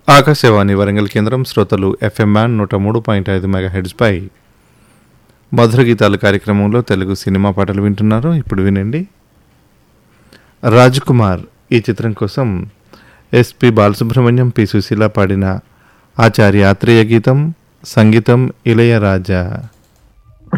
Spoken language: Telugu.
ఆకాశవాణి వరంగల్ కేంద్రం శ్రోతలు ఎఫ్ఎం బ్యాండ్ 103.5 మెగాహెర్ట్జ్పై మధుర గీతాలు కార్యక్రమంలో తెలుగు సినిమా పాటలు వింటున్నారు. ఇప్పుడు వినండి. రాజ్కుమార్ ఈ చిత్రం కోసం ఎస్పి బాలసుబ్రహ్మణ్యం, పి సుశీల పాడిన ఆచార్య ఆత్రేయ గీతం, సంగీతం ఇళయరాజా.